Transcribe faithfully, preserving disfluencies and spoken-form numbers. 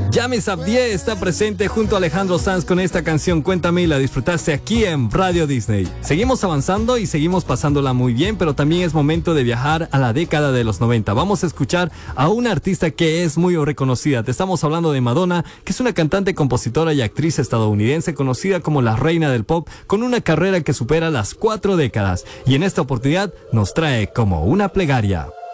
Yami Sabdié está presente junto a Alejandro Sanz con esta canción Cuéntame y la disfrutaste aquí en Radio Disney. Seguimos avanzando y seguimos pasándola muy bien, pero también es momento de viajar a la década de los noventa. Vamos a escuchar a una artista que es muy reconocida. Te estamos hablando de Madonna, que es una cantante, compositora y actriz estadounidense conocida como la reina del pop, con una carrera que supera las cuatro décadas. Y en esta oportunidad nos trae Como una plegaria.